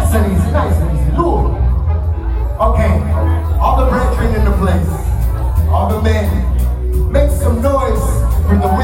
Nice and easy, nice and easy. Lord. Okay, all the brethren in the place, all the men, make some noise for the women.